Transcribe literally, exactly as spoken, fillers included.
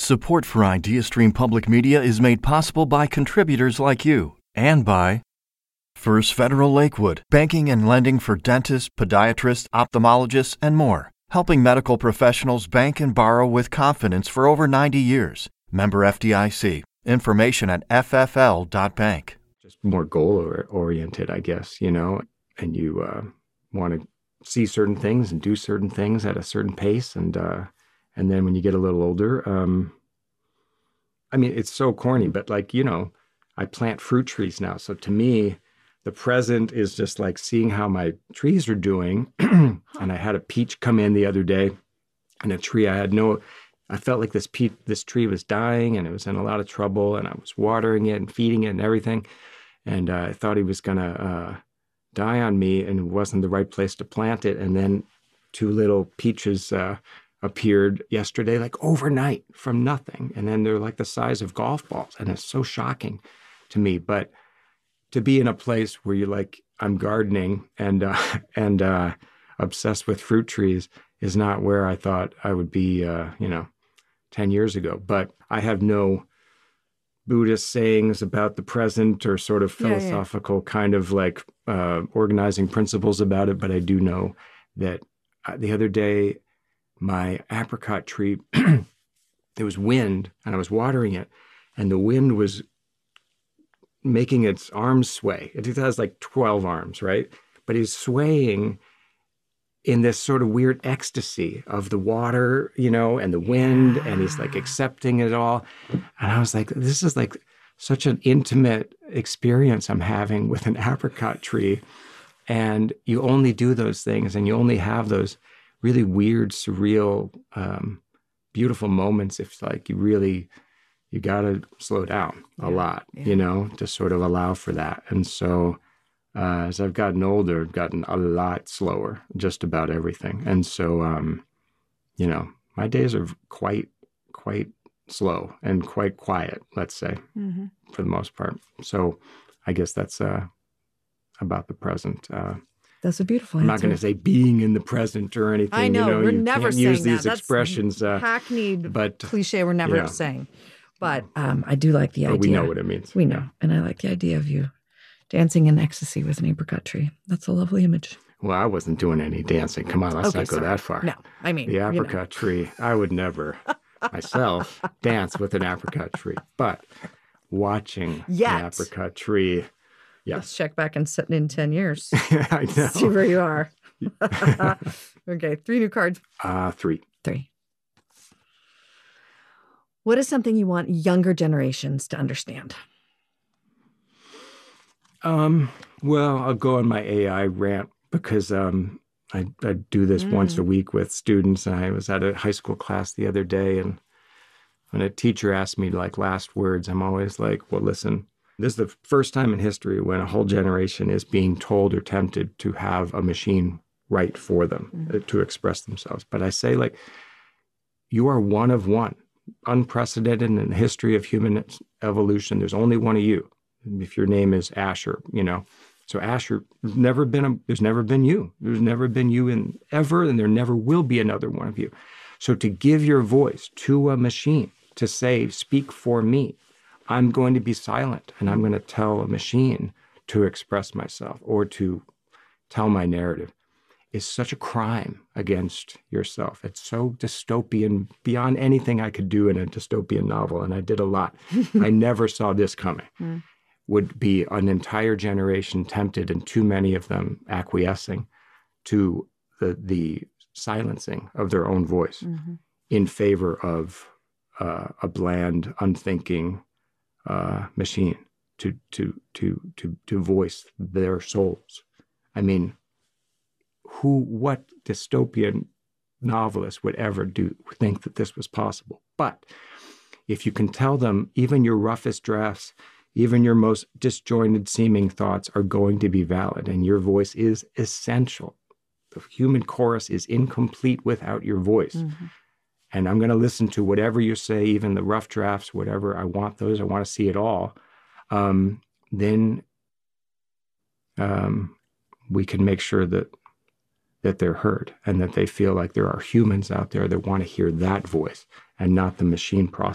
Support for IdeaStream Public Media is made possible by contributors like you and by First Federal Lakewood, banking and lending for dentists, podiatrists, ophthalmologists, and more, helping medical professionals bank and borrow with confidence for over ninety years. Member F D I C. Information at f f l dot bank. Just more goal-oriented, I guess, you know, and you uh, want to see certain things and do certain things at a certain pace, and uh, and then when you get a little older, um, I mean, it's so corny, but like, you know, I plant fruit trees now. So to me, the present is just like seeing how my trees are doing. And I had a peach come in the other day, and a tree I had no, I felt like this peach, this tree was dying and it was in a lot of trouble, and I was watering it and feeding it and everything. And uh, I thought he was going to uh, die on me, and it wasn't the right place to plant it. And then two little peaches uh, appeared yesterday, like overnight from nothing. And then they're like the size of golf balls. And it's so shocking to me. But to be in a place where you're like, I'm gardening and, uh, and uh, obsessed with fruit trees is not where I thought I would be, uh, you know, ten years ago. But I have no Buddhist sayings about the present or sort of philosophical yeah, yeah. kind of like uh, organizing principles about it. But I do know that uh, the other day, my apricot tree, there was wind and I was watering it, and the wind was making its arms sway. It has like twelve arms, right? But he's swaying in this sort of weird ecstasy of the water, you know, and the wind, and he's like accepting it all. And I was like, this is like such an intimate experience I'm having with an apricot tree. And you only do those things, and you only have those really weird, surreal, um, beautiful moments if like you really, you got to slow down a yeah, lot, yeah. you know, to sort of allow for that. And so uh, as I've gotten older, I've gotten a lot slower, just about everything. And so, um, you know, my days are quite, quite slow and quite quiet, let's say, mm-hmm. for the most part. So I guess that's uh, about the present. Uh, That's a beautiful I'm answer. not going to say being in the present or anything. I know, you know we're you never can't saying use these that. That's expressions. Uh, hackneyed but, cliche we're never yeah. saying. But um, I do like the but idea. we know what it means. We know. Yeah. And I like the idea of you dancing in ecstasy with an apricot tree. That's a lovely image. Well, I wasn't doing any dancing. Come on, let's okay, not go sorry. that far. No, I mean. The apricot you know. tree, I would never myself dance with an apricot tree. But watching Yet. an apricot tree, yes. Let's check back and sit in ten years. I know. See where you are. Okay, three new cards. Uh, three. Three. What is something you want younger generations to understand? Um, well, I'll go on my A I rant because um, I, I do this mm. once a week with students. And I was at a high school class the other day, and when a teacher asked me like last words, I'm always like, well, listen, this is the first time in history when a whole generation is being told or tempted to have a machine write for them mm. to express themselves. But I say, like, you are one of one, unprecedented in the history of human evolution. There's only one of you. If your name is Asher, you know. So Asher, there's never been a, there's never been you. There's never been you in ever, and there never will be another one of you. So to give your voice to a machine, to say, speak for me, I'm going to be silent, and I'm going to tell a machine to express myself or to tell my narrative, is such a crime against yourself. It's so dystopian, beyond anything I could do in a dystopian novel, and I did a lot. I never saw this coming. Mm. Would be an entire generation tempted, and too many of them acquiescing to the the silencing of their own voice mm-hmm. in favor of uh, a bland, unthinking uh, machine to to to to to voice their souls. I mean, who, what dystopian novelist would ever do think that this was possible? But if you can tell them even your roughest drafts, even your most disjointed seeming thoughts are going to be valid, and your voice is essential. The human chorus is incomplete without your voice. Mm-hmm. And I'm going to listen to whatever you say, even the rough drafts, whatever. I want those. I want to see it all. Um, then um, we can make sure that that they're heard and that they feel like there are humans out there that want to hear that voice and not the machine process.